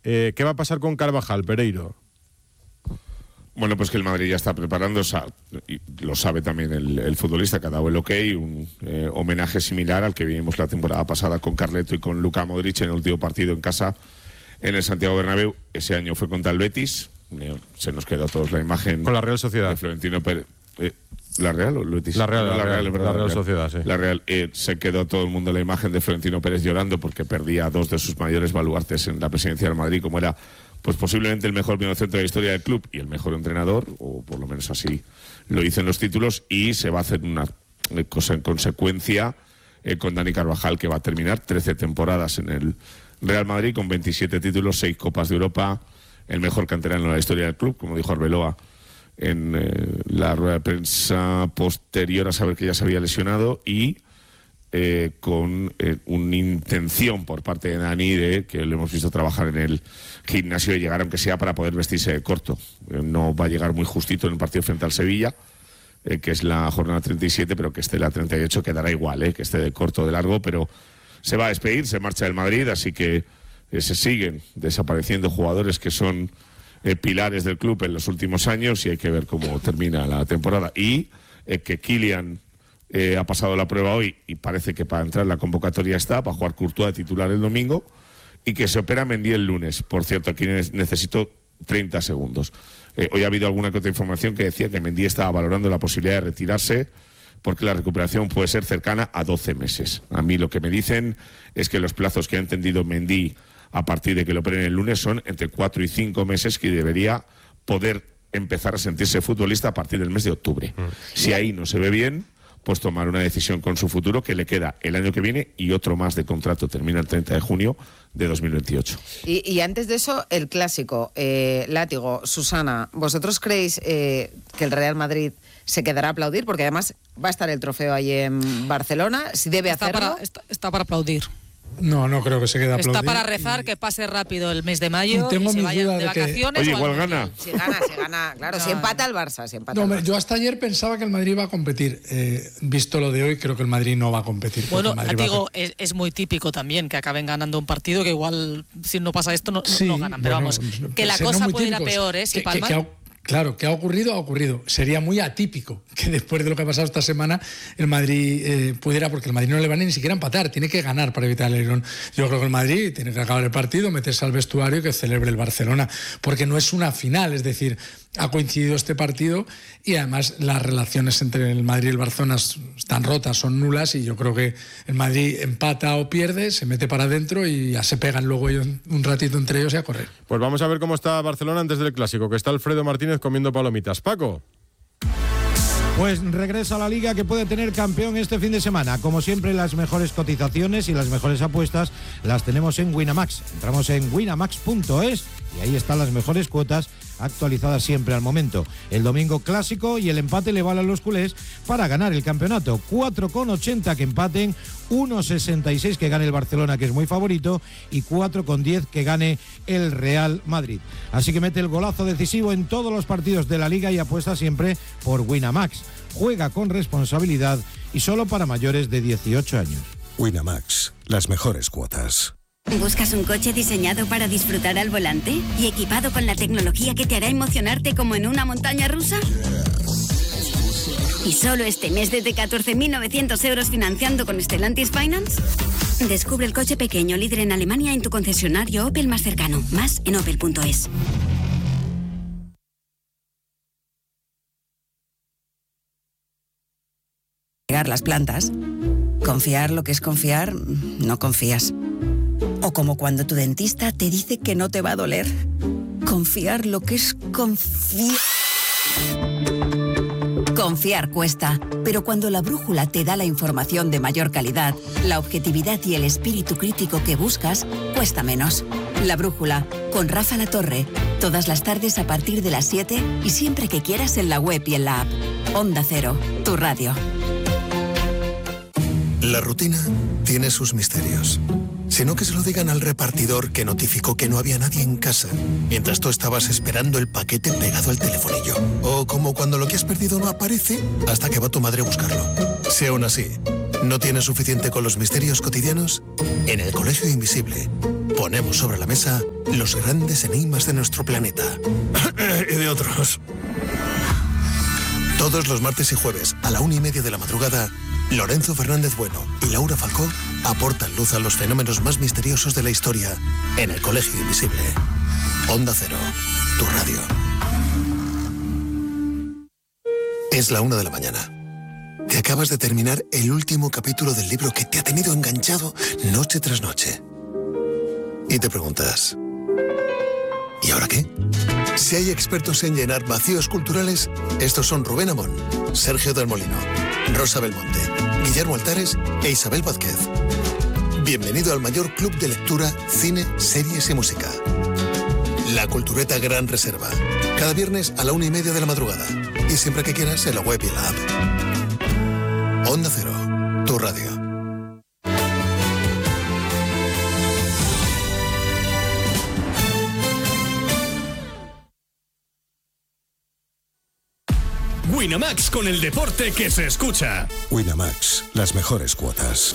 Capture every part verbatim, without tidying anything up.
Eh, ¿Qué va a pasar con Carvajal, Pereiro? Bueno, pues que el Madrid ya está preparando, o sea, y lo sabe también el, el futbolista, que ha dado el ok, un eh, homenaje similar al que vimos la temporada pasada con Carleto y con Luka Modric en el último partido en casa en el Santiago Bernabéu. Ese año fue contra el Betis, se nos quedó a todos la imagen con la Real Sociedad de Florentino Pérez. Eh, ¿La Real o el Betis? La Real, la, la Real, Real, la Real Sociedad, sí. La Real, eh, se quedó todo el mundo la imagen de Florentino Pérez llorando porque perdía a dos de sus mayores baluartes en la presidencia del Madrid, como era pues posiblemente el mejor mediocentro de la historia del club y el mejor entrenador, o por lo menos así lo dicen los títulos, y se va a hacer una cosa en consecuencia eh, con Dani Carvajal, que va a terminar trece temporadas en el Real Madrid con veintisiete títulos, seis Copas de Europa, el mejor canterano de la historia del club, como dijo Arbeloa en eh, la rueda de prensa posterior a saber que ya se había lesionado, y eh, con eh, una intención por parte de Dani, de que lo hemos visto trabajar en el gimnasio, de llegar aunque sea para poder vestirse de corto. Eh, no va a llegar muy justito en el partido frente al Sevilla, eh, que es la jornada treinta y siete, pero que esté la treinta y ocho quedará igual, eh, que esté de corto o de largo, pero se va a despedir, se marcha del Madrid, así que eh, se siguen desapareciendo jugadores que son eh, pilares del club en los últimos años, y hay que ver cómo termina la temporada. Y eh, que Kylian eh, ha pasado la prueba hoy y parece que para entrar en la convocatoria está, para jugar Courtois de titular el domingo, y que se opera Mendy el lunes. Por cierto, aquí necesito treinta segundos. Eh, hoy ha habido alguna que otra información que decía que Mendy estaba valorando la posibilidad de retirarse porque la recuperación puede ser cercana a doce meses. A mí lo que me dicen es que los plazos que ha entendido Mendy a partir de que lo operen el lunes son entre cuatro y cinco meses, que debería poder empezar a sentirse futbolista a partir del mes de octubre. Mm. Si ahí no se ve bien, pues tomar una decisión con su futuro, que le queda el año que viene y otro más de contrato, termina el treinta de junio de dos mil veintiocho. Y, y antes de eso, el clásico, eh, Látigo, Susana, ¿vosotros creéis eh, que el Real Madrid se quedará a aplaudir? Porque además va a estar el trofeo ahí en Barcelona, si debe está hacerlo. Para, está, está para aplaudir. No, no creo que se quede a aplaudir. Está para rezar y... que pase rápido el mes de mayo, tengo y se vayan de, de vacaciones. Que... Oye, igual gana. Si gana, si gana, claro, no. Si empata el Barça, si empata no, el Barça. Yo hasta ayer pensaba que el Madrid iba a competir. Eh, visto lo de hoy, creo que el Madrid no va a competir. Bueno, digo, a... es, es muy típico también que acaben ganando un partido, que igual, si no pasa esto, no, sí, no ganan. Pero bueno, vamos, que la cosa no puede típicos. ir a peor, ¿eh? Si que, palman. Que, que ha, claro, que ha ocurrido, ha ocurrido. Sería muy atípico que después de lo que ha pasado esta semana el Madrid eh, pudiera, porque el Madrid no le va ni siquiera a empatar, tiene que ganar para evitar el airón. Yo creo que el Madrid tiene que acabar el partido, meterse al vestuario y que celebre el Barcelona, porque no es una final, es decir, ha coincidido este partido y además las relaciones entre el Madrid y el Barcelona están rotas, son nulas, y yo creo que el Madrid empata o pierde, se mete para adentro y ya se pegan luego ellos un ratito entre ellos y a correr. Pues vamos a ver cómo está Barcelona antes del Clásico, que está Alfredo Martínez comiendo palomitas. Paco. Pues regresa a la Liga, que puede tener campeón este fin de semana. Como siempre, las mejores cotizaciones y las mejores apuestas las tenemos en Winamax. Entramos en winamax punto es y ahí están las mejores cuotas actualizadas siempre al momento. El domingo clásico y el empate le vale a los culés para ganar el campeonato. cuatro con ochenta que empaten, uno con sesenta y seis que gane el Barcelona, que es muy favorito, y cuatro con diez que gane el Real Madrid. Así que mete el golazo decisivo en todos los partidos de la Liga y apuesta siempre por Winamax. Juega con responsabilidad y solo para mayores de dieciocho años. Winamax, las mejores cuotas. ¿Buscas un coche diseñado para disfrutar al volante y equipado con la tecnología que te hará emocionarte como en una montaña rusa? ¿Y solo este mes desde catorce mil novecientos euros financiando con Stellantis Finance? Descubre el coche pequeño líder en Alemania en tu concesionario Opel más cercano. Más en opel punto es. Las plantas. Confiar lo que es confiar, no confías. O como cuando tu dentista te dice que no te va a doler. Confiar lo que es confiar. Confiar cuesta, pero cuando la brújula te da la información de mayor calidad, la objetividad y el espíritu crítico que buscas, cuesta menos. La brújula, con Rafa La Torre, todas las tardes a partir de las siete y siempre que quieras en la web y en la app. Onda Cero, tu radio. La rutina tiene sus misterios. Sino que se lo digan al repartidor que notificó que no había nadie en casa, mientras tú estabas esperando el paquete pegado al telefonillo. O como cuando lo que has perdido no aparece hasta que va tu madre a buscarlo. Si aún así no tienes suficiente con los misterios cotidianos, en el Colegio Invisible ponemos sobre la mesa los grandes enigmas de nuestro planeta y de otros. Todos los martes y jueves a la una y media de la madrugada, Lorenzo Fernández Bueno y Laura Falcó aportan luz a los fenómenos más misteriosos de la historia en el Colegio Invisible. Onda Cero, tu radio. Es la una de la mañana. Te acabas de terminar el último capítulo del libro que te ha tenido enganchado noche tras noche. Y te preguntas, ¿y ahora qué? Si hay expertos en llenar vacíos culturales, estos son Rubén Amón, Sergio del Molino, Rosa Belmonte, Guillermo Altares e Isabel Vázquez. Bienvenido al mayor club de lectura, cine, series y música. La Cultureta Gran Reserva. Cada viernes a la una y media de la madrugada. Y siempre que quieras en la web y la app. Onda Cero, tu radio. Winamax, con el deporte que se escucha. Winamax, las mejores cuotas.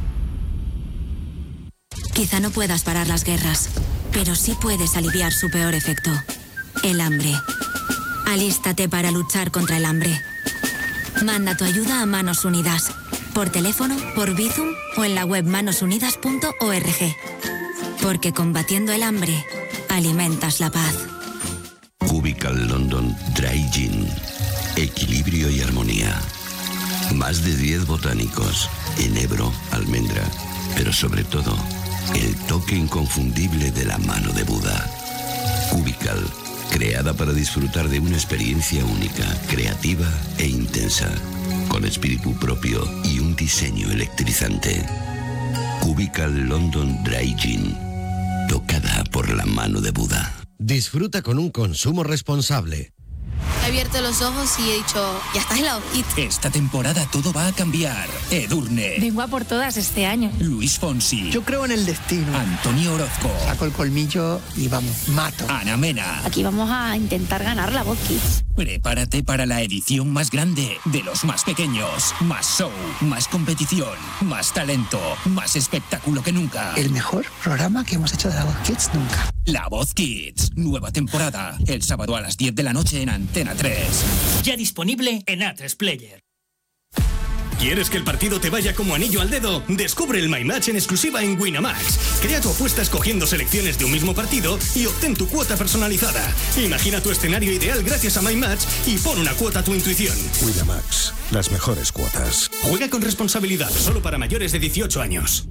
Quizá no puedas parar las guerras, pero sí puedes aliviar su peor efecto, el hambre. Alístate para luchar contra el hambre. Manda tu ayuda a Manos Unidas, por teléfono, por Bizum o en la web manos unidas punto org. Porque combatiendo el hambre, alimentas la paz. Cubical London Dry Gin. Equilibrio y armonía. Más de diez botánicos, enebro, almendra, pero sobre todo, el toque inconfundible de la mano de Buda. Cubical, creada para disfrutar de una experiencia única, creativa e intensa, con espíritu propio y un diseño electrizante. Cubical London Dry Gin, tocada por la mano de Buda. Disfruta con un consumo responsable. He abierto los ojos y he dicho, ya está helado. Esta temporada todo va a cambiar. Edurne. Vengo a por todas este año. Luis Fonsi. Yo creo en el destino. Antonio Orozco. Saco el colmillo y vamos, mato. Ana Mena. Aquí vamos a intentar ganar la Voz Kids. Prepárate para la edición más grande de los más pequeños. Más show, más competición, más talento, más espectáculo que nunca. El mejor programa que hemos hecho de la Voz Kids nunca. La Voz Kids, nueva temporada. El sábado a las diez de la noche en Antena tres. Ya disponible en A tres Player. ¿Quieres que el partido te vaya como anillo al dedo? Descubre el My Match en exclusiva en Winamax. Crea tu apuesta escogiendo selecciones de un mismo partido y obtén tu cuota personalizada. Imagina tu escenario ideal gracias a My Match y pon una cuota a tu intuición. Winamax, las mejores cuotas. Juega con responsabilidad, solo para mayores de dieciocho años.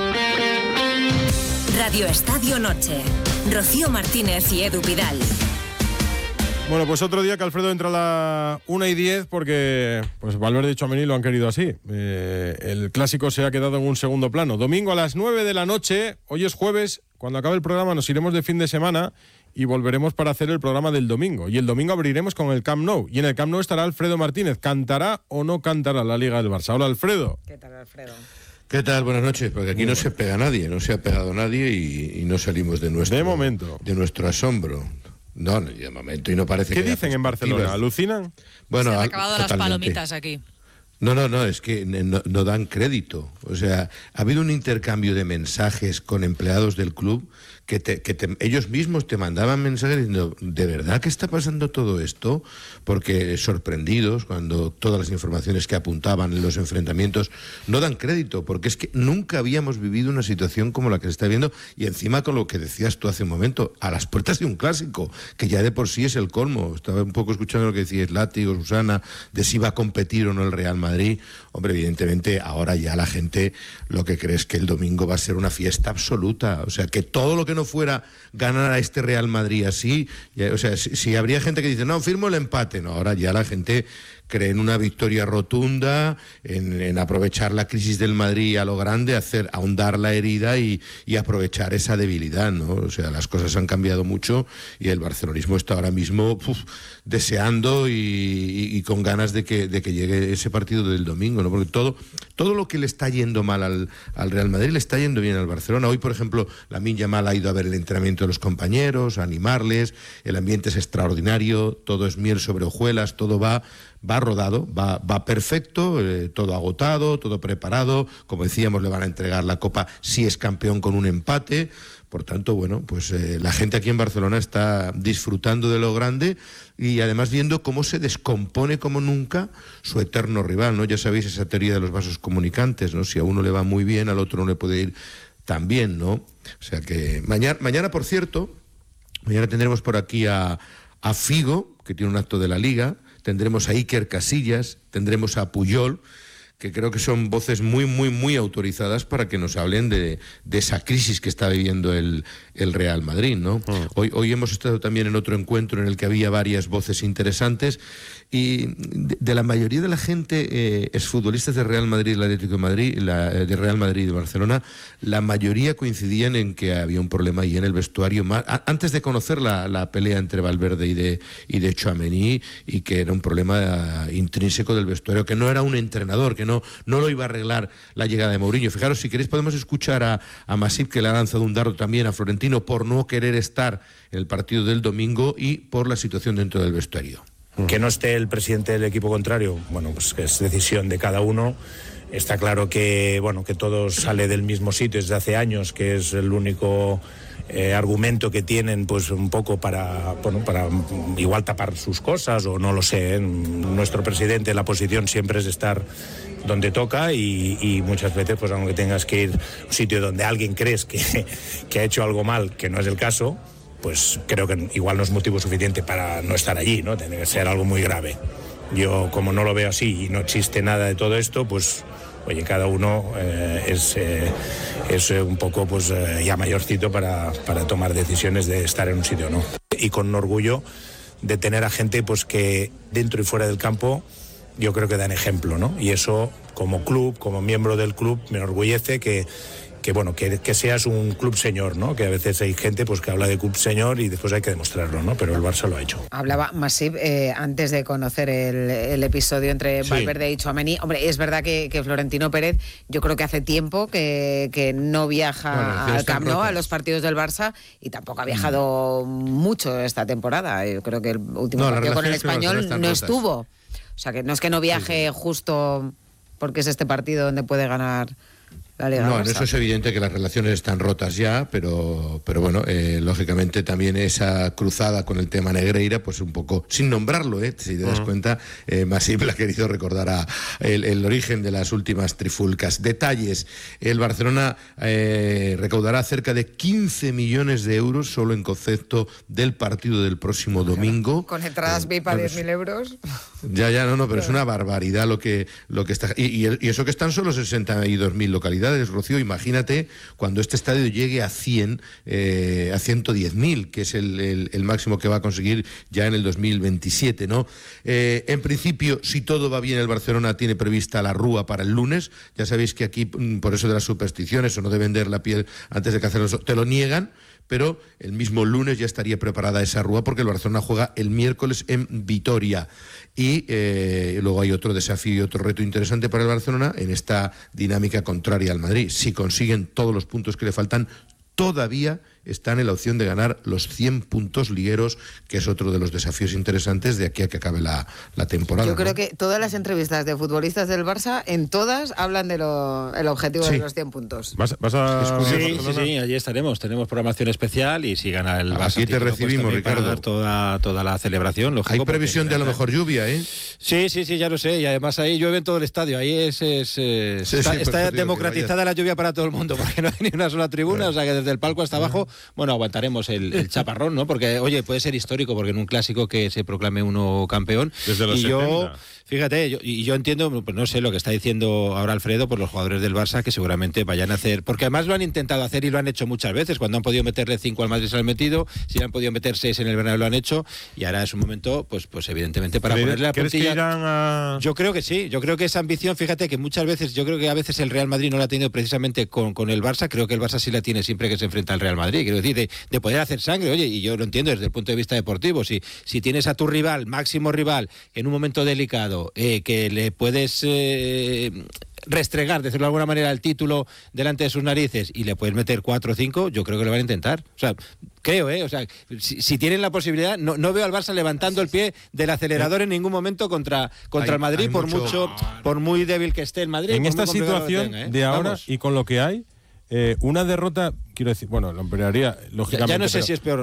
Radio Estadio Noche. Rocío Martínez y Edu Vidal. Bueno, pues otro día que Alfredo entra a la una y diez porque pues Valverde y Tchouaméni lo han querido así. Eh, el clásico se ha quedado en un segundo plano. Domingo a las nueve de la noche, hoy es jueves, cuando acabe el programa nos iremos de fin de semana y volveremos para hacer el programa del domingo. Y el domingo abriremos con el Camp Nou. Y en el Camp Nou estará Alfredo Martínez. ¿Cantará o no cantará la Liga del Barça? Hola, Alfredo. ¿Qué tal, Alfredo? ¿Qué tal? Buenas noches, porque aquí Muy no bueno. se pega nadie, no se ha pegado nadie y, y no salimos de nuestro, de momento. de nuestro asombro. No, de momento, y no parece ¿Qué que dicen en Barcelona? ¿Alucinan? Bueno, Se han al- acabado totalmente. las palomitas aquí. No, no, no, es que no, no dan crédito. O sea, ha habido un intercambio de mensajes con empleados del club que, te, que te, ellos mismos te mandaban mensajes diciendo, ¿de verdad que está pasando todo esto? Porque sorprendidos cuando todas las informaciones que apuntaban en los enfrentamientos no dan crédito, porque es que nunca habíamos vivido una situación como la que se está viendo y encima con lo que decías tú hace un momento, a las puertas de un clásico, que ya de por sí es el colmo. Estaba un poco escuchando lo que decíais Látigo, Susana, de si va a competir o no el Real Madrid. Hombre, evidentemente ahora ya la gente lo que cree es que el domingo va a ser una fiesta absoluta, o sea, que todo lo que no fuera ganar a este Real Madrid así, ya, o sea, si, si habría gente que dice, no, firmo el empate, no, ahora ya la gente cree en una victoria rotunda, en, en aprovechar la crisis del Madrid a lo grande, hacer ahondar la herida y, y aprovechar esa debilidad, ¿no? O sea, las cosas han cambiado mucho y el barcelonismo está ahora mismo uf, deseando y, y, y con ganas de que, de que llegue ese partido del domingo, ¿no? Porque todo, todo lo que le está yendo mal al, al Real Madrid le está yendo bien al Barcelona. Hoy, por ejemplo, Lamine Yamal ha ido a ver el entrenamiento de los compañeros, a animarles, el ambiente es extraordinario, todo es miel sobre hojuelas, todo va va rodado, va, va perfecto, eh, todo agotado, todo preparado. Como decíamos, le van a entregar la Copa si es campeón con un empate. Por tanto, bueno, pues eh, la gente aquí en Barcelona está disfrutando de lo grande y además viendo cómo se descompone como nunca su eterno rival, ¿no? Ya sabéis esa teoría de los vasos comunicantes, ¿no? Si a uno le va muy bien, al otro no le puede ir tan bien, ¿no? O sea que mañana, mañana por cierto, mañana tendremos por aquí a, a Figo, que tiene un acto de la Liga, tendremos a Iker Casillas, tendremos a Puyol, que creo que son voces muy, muy, muy autorizadas para que nos hablen de, de esa crisis que está viviendo el, el Real Madrid, ¿no? Mm. Hoy, hoy hemos estado también en otro encuentro en el que había varias voces interesantes y de, de la mayoría de la gente, eh, exfutbolistas de Real Madrid, el Atlético de Madrid, la, de Real Madrid y de Barcelona, la mayoría coincidían en que había un problema ahí en el vestuario, más, a, antes de conocer la, la pelea entre Valverde y de, y de Tchouaméni, y que era un problema intrínseco del vestuario, que no era un entrenador, que no, no lo iba a arreglar la llegada de Mourinho. Fijaros, si queréis podemos escuchar a, a Masip, que le ha lanzado un dardo también a Florentino por no querer estar en el partido del domingo y por la situación dentro del vestuario. Que no esté el presidente del equipo contrario, bueno, pues que es decisión de cada uno. Está claro que, bueno, que todo sale del mismo sitio desde hace años, que es el único eh, argumento que tienen, pues un poco para, bueno, para igual tapar sus cosas, o no lo sé, ¿eh? Nuestro presidente, la posición siempre es estar donde toca y, y muchas veces, pues aunque tengas que ir a un sitio donde alguien crees que, que ha hecho algo mal, que no es el caso, pues creo que igual no es motivo suficiente para no estar allí, ¿no? Tiene que ser algo muy grave. Yo, como no lo veo así y no existe nada de todo esto, pues, oye, cada uno eh, es, eh, es un poco, pues, eh, ya mayorcito para, para tomar decisiones de estar en un sitio o no. Y con orgullo de tener a gente, pues, que dentro y fuera del campo yo creo que dan ejemplo, ¿no? Y eso, como club, como miembro del club, me enorgullece que que bueno, que, que seas un club señor, ¿no? Que a veces hay gente pues que habla de club señor y después hay que demostrarlo, ¿no? Pero el Barça lo ha hecho. Hablaba Masip eh, antes de conocer el, el episodio entre sí. Valverde y Tchouaméni. Hombre, es verdad que, que Florentino Pérez, yo creo que hace tiempo que, que no viaja bueno, al Camp Nou, a los partidos del Barça, y tampoco ha viajado mm. mucho esta temporada. Yo creo que el último no, partido con el Español no rotas. estuvo. O sea, que no es que no viaje sí. justo porque es este partido donde puede ganar la Liga. No, en eso es evidente que las relaciones están rotas ya, pero, pero bueno, eh, lógicamente también esa cruzada con el tema Negreira, pues un poco, sin nombrarlo, ¿eh? Si te das uh-huh. cuenta, eh, Masip ha querido recordar a el, el origen de las últimas trifulcas. Detalles, el Barcelona eh, recaudará cerca de quince millones de euros solo en concepto del partido del próximo domingo. Con entradas V I P a diez mil euros. Ya, ya, no, no, pero es una barbaridad lo que, lo que está... Y, y, y eso que están solo sesenta y dos mil localidades. Rocío, imagínate cuando este estadio llegue a cien, eh, a ciento diez mil, que es el, el, el máximo que va a conseguir ya en el dos mil veintisiete, ¿no? Eh, en principio, si todo va bien, el Barcelona tiene prevista la Rúa para el lunes. Ya sabéis que aquí, por eso de las supersticiones o no de vender la piel antes de que hacerlo, te lo niegan, pero el mismo lunes ya estaría preparada esa Rúa porque el Barcelona juega el miércoles en Vitoria. Y eh, luego hay otro desafío y otro reto interesante para el Barcelona en esta dinámica contraria al Madrid. Si consiguen todos los puntos que le faltan, todavía están en la opción de ganar los cien puntos ligueros, que es otro de los desafíos interesantes de aquí a que acabe la, la temporada. Yo creo ¿no? que todas las entrevistas de futbolistas del Barça, en todas hablan del de objetivo sí. de los cien puntos. ¿Vas, vas a... Sí, sí, sí, allí estaremos. Tenemos programación especial y si gana el Barça... Aquí te recibimos, pues, Ricardo. Para dar toda, toda la celebración. Lógico, hay previsión de a lo mejor lluvia, ¿eh? Sí, sí, sí, ya lo sé. Y además ahí llueve en todo el estadio. Ahí es, es, es sí, está, sí, está digo, democratizada la lluvia para todo el mundo, porque no hay ni una sola tribuna, bueno. O sea que desde el palco hasta abajo, bueno, aguantaremos El, el chaparrón, ¿no? Porque, oye, puede ser histórico, porque en un clásico que se proclame uno campeón. Desde los y yo, setenta. Fíjate, yo, y yo entiendo, pues no sé lo que está diciendo ahora Alfredo, por los jugadores del Barça, que seguramente vayan a hacer, porque además lo han intentado hacer y lo han hecho muchas veces. Cuando han podido meterle cinco al Madrid se lo han metido, si han podido meter seis en el Bernabéu lo han hecho, y ahora es un momento, pues, pues evidentemente para ponerle la puntilla. Que irán a... Yo creo que sí, yo creo que esa ambición, fíjate que muchas veces, yo creo que a veces el Real Madrid no la ha tenido precisamente con, con el Barça, creo que el Barça sí la tiene siempre que se enfrenta al Real Madrid, quiero decir, de, de poder hacer sangre, oye, y yo lo entiendo desde el punto de vista deportivo, si, si tienes a tu rival, máximo rival, en un momento delicado, demostrado eh, que le puedes eh, restregar, decirlo de alguna manera, el título delante de sus narices y le puedes meter cuatro o cinco, yo creo que lo van a intentar. O sea, creo, ¿eh? O sea, si, si tienen la posibilidad, no, no veo al Barça levantando el pie del acelerador en ningún momento contra, contra Hay- el Madrid, hay por mucho- mucho, por muy débil que esté el Madrid. En por esta muy complicado que situación tenga, ¿eh? de ahora Vamos. y con lo que hay, eh, una derrota, quiero decir, bueno, lo empeoraría, lógicamente. Ya no sé pero- si es peor